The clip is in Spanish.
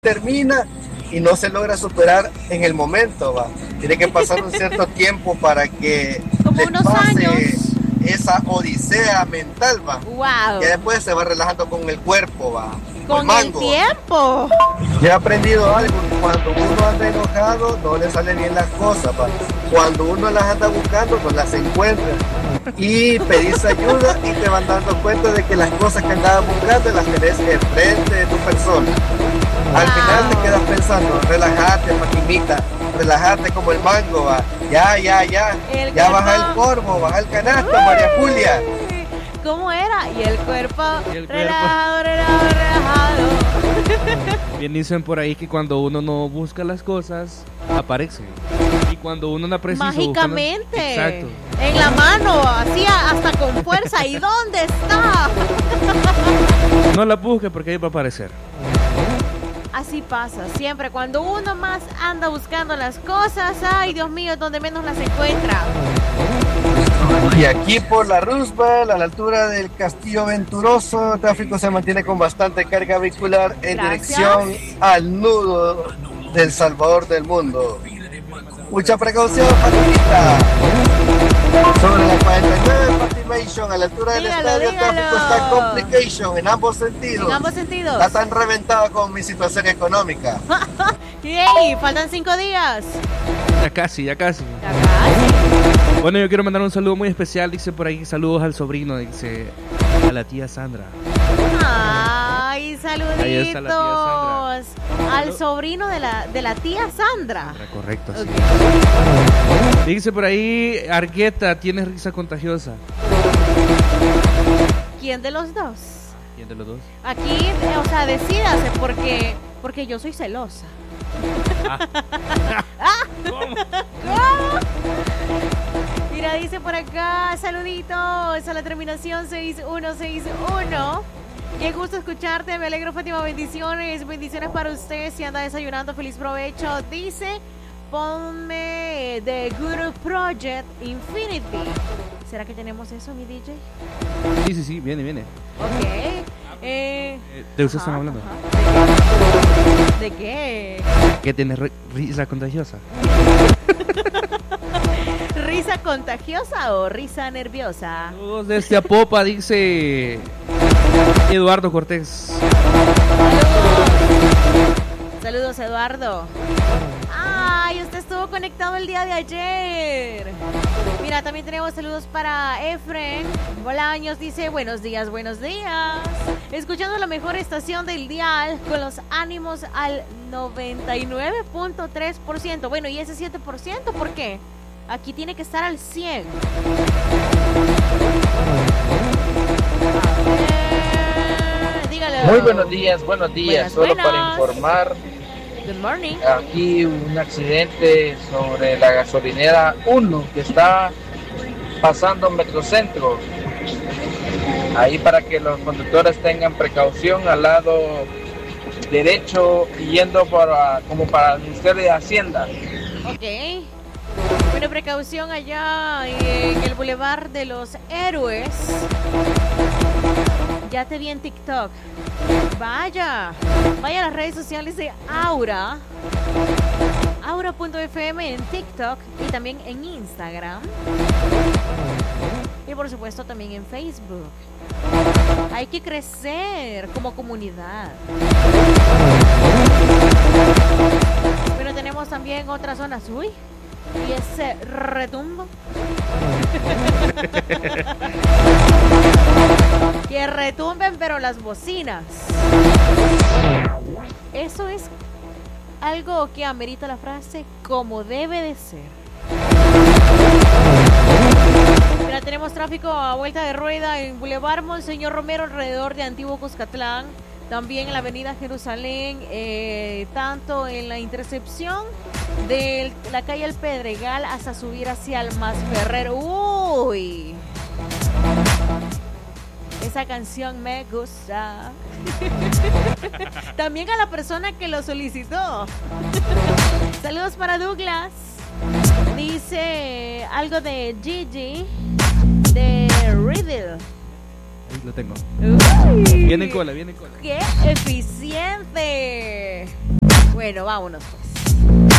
termina y no se logra superar en el momento, va. Tiene que pasar un cierto tiempo para que como unos pase años. Esa odisea mental, va. Wow. Y después se va relajando con el cuerpo, va. Con el tiempo. Yo he aprendido algo, cuando uno anda enojado no le salen bien las cosas, va. Cuando uno las anda buscando no las encuentra. Y pedís ayuda y te van dando cuenta de que las cosas que andabas buscando las tenés enfrente de tu persona. Al final te quedas pensando, relájate, maquinita, relájate como el mango, va. Ya, baja el corvo, baja el canasto, María Julia. ¿Cómo era? Y el cuerpo, relajado. Bien dicen por ahí que cuando uno no busca las cosas, aparecen. Y cuando uno no precisa mágicamente. Buscando, exacto. En la mano, así hasta con fuerza. ¿Y dónde está? No la busque porque ahí va a aparecer. Así pasa, siempre cuando uno más anda buscando las cosas, ay Dios mío, donde menos las encuentra. Y aquí por la Roosevelt, a la altura del Castillo Venturoso, el tráfico se mantiene con bastante carga vehicular en dirección al nudo del Salvador del mundo. Mucha precaución, Patricia. Sobre la 49 Patimation, a la altura del estadio, el tráfico está complication en ambos sentidos. En ambos sentidos. Está tan reventada con mi situación económica. ¡Yay! Faltan 5 días. Ya casi. Bueno, yo quiero mandar un saludo muy especial, dice por ahí, saludos al sobrino, dice, a la tía Sandra. Ay, saluditos. Ahí está la tía Sandra. Al sobrino de la tía Sandra. Correcto, sí. Dice por ahí, Argueta, tienes risa contagiosa. ¿Quién de los dos? ¿Quién de los dos? Aquí, o sea, decídase porque yo soy celosa. ¿Cómo? Mira, dice por acá, saluditos a la terminación 6161. Qué gusto escucharte, me alegro, Fátima, bendiciones para usted, si anda desayunando, feliz provecho. Dice, ponme The Good Project Infinity. ¿Será que tenemos eso, mi DJ? Sí, viene. Ok. ¿De usted están hablando? ¿De qué? ¿Que tienes risa contagiosa? ¿Risa contagiosa o risa nerviosa? Saludos desde Apopa, dice Eduardo Cortés. Saludos, Eduardo. Ay, usted estuvo conectado el día de ayer. Mira, también tenemos saludos para Efren Bolaños, dice buenos días. Escuchando la mejor estación del dial con los ánimos al 99.3%. Bueno, ¿y ese 7% por qué? Aquí tiene que estar al 100%. Dígale. Muy buenos días. Solo para informar. Good morning. Aquí un accidente sobre la gasolinera 1 que está pasando Metrocentro. Ahí para que los conductores tengan precaución al lado derecho yendo como para el Ministerio de Hacienda. Ok. Buena precaución allá en el Boulevard de los Héroes. Ya te vi en TikTok. Vaya a las redes sociales de Aura. Aura.fm en TikTok y también en Instagram. Y por supuesto también en Facebook. Hay que crecer como comunidad. Pero tenemos también otras zonas. Uy, y ese retumbo. Que retumben pero las bocinas. Eso es algo que amerita la frase como debe de ser. Mira, tenemos tráfico a vuelta de rueda en Boulevard Monseñor Romero alrededor de Antiguo Cuscatlán. También en la avenida Jerusalén, tanto en la intercepción de la calle El Pedregal hasta subir hacia el Masferrer. ¡Uy! Esa canción me gusta. También a la persona que lo solicitó. Saludos para Douglas. Dice algo de Gigi de Riddle. lo tengo. Uy. Viene en cola, viene en cola. ¡Qué eficiente! Bueno, vámonos pues.